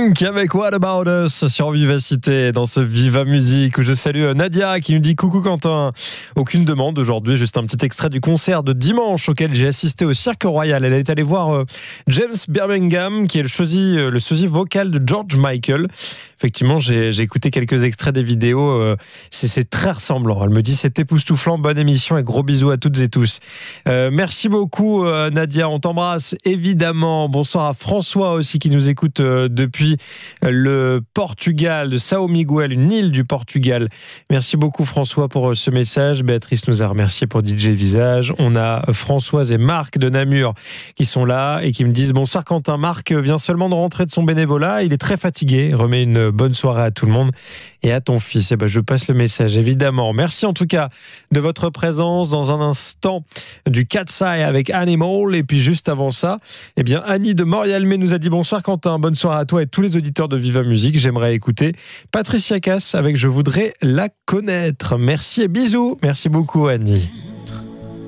Pink avec What About Us sur Vivacité dans ce Viva Musique où je salue Nadia qui nous dit coucou Quentin. Aucune demande aujourd'hui, juste un petit extrait du concert de dimanche auquel j'ai assisté au Cirque Royal. Elle est allée voir James Birmingham qui est le sosie vocal de George Michael. Effectivement, j'ai écouté quelques extraits des vidéos, c'est très ressemblant. Elle me dit c'est époustouflant, bonne émission et gros bisous à toutes et tous. Merci beaucoup Nadia, on t'embrasse évidemment. Bonsoir à François aussi qui nous écoute depuis le Portugal, de São Miguel, une île du Portugal. Merci beaucoup François pour ce message. Béatrice nous a remercié pour DJ Visage. On a Françoise et Marc de Namur qui sont là et qui me disent bonsoir Quentin. Marc vient seulement de rentrer de son bénévolat, il est très fatigué, remet une bonne soirée à tout le monde et à ton fils. Et je passe le message évidemment. Merci en tout cas de votre présence. Dans un instant du Cat's Eye avec Animal et puis juste avant ça, Annie de Morialmé nous a dit bonsoir Quentin, bonne soirée à toi et tous les auditeurs de Viva Musique. J'aimerais écouter Patricia Cass avec Je voudrais la connaître. Merci et bisous. Merci beaucoup Annie.